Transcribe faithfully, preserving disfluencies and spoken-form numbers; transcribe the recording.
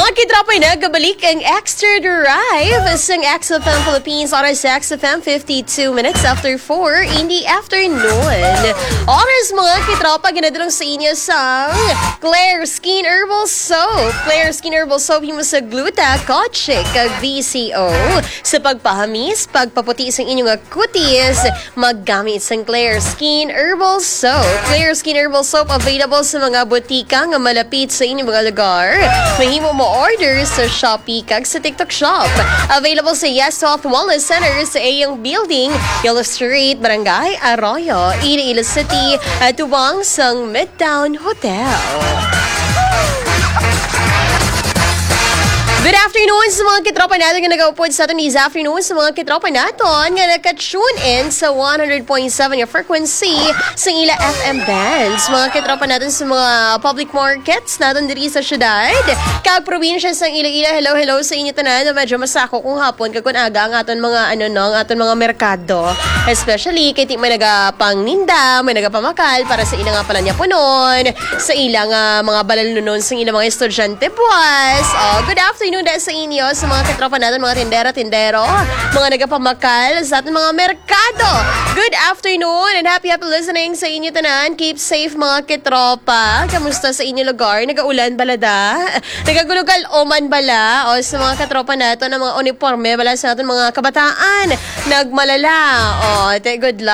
Mga kitropa na, gabalik ang Extra Drive sa X F M Philippines. Oras sa X F M, fifty-two minutes after four in the afternoon. Oras mga kitropa, ginadalong sa inyo sa Claire Skin Herbal Soap. Claire Skin Herbal Soap, yung sa gluta, kotse, kag V C O. Sa pagpahamis, pagpaputi sa inyong kutis, maggamit sa Claire Skin Herbal Soap. Claire Skin Herbal Soap, available sa mga butika nga malapit sa inyong mga lugar. Mahimo mo order sa Shopee kag sa TikTok Shop. Available sa Yes Soft Wellness Center sa Ayong Building, Yellow Street, Barangay Arroyo, Iloilo City, at tuwang sang Midtown Hotel. Good afternoon sa mga kitropa natin nga nag-upod sa atin this afternoon sa mga kitropa natin nga naka-tune in sa one hundred point seven yung frequency sa ila F M bands. Mga kitropa natin sa mga public markets natin diri sa syudad. Kag probinsya sa Iloilo, hello hello sa inyo tanan. Medyo masako kung hapon kag kun aga ang aton mga ano no, ang aton mga merkado. Especially kay ti may nagapangninda, may nagapamakal para sa ilang nga pala niya punon, sa ilang uh, mga balalunon sa ilang mga estudyante buwas. Oh, good afternoon dahil sa inyo, sa mga katropa natin, mga tindera-tindero, mga nagapamakal sa ating mga merkado. Good afternoon and happy happy listening sa inyo tanan. Keep safe mga katropa. Kamusta sa inyo lugar? Nagaulan balada? Nagagulugal oman bala? O sa mga katropa natin, ng mga uniforme bala sa ating mga kabataan, nagmalala. O, good luck.